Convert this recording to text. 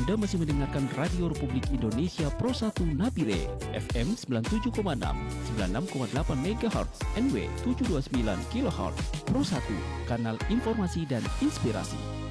Anda masih mendengarkan Radio Republik Indonesia Pro 1 Nabire, FM 97,6, 96,8 MHz, NW 729 kHz. Pro 1, kanal informasi dan inspirasi.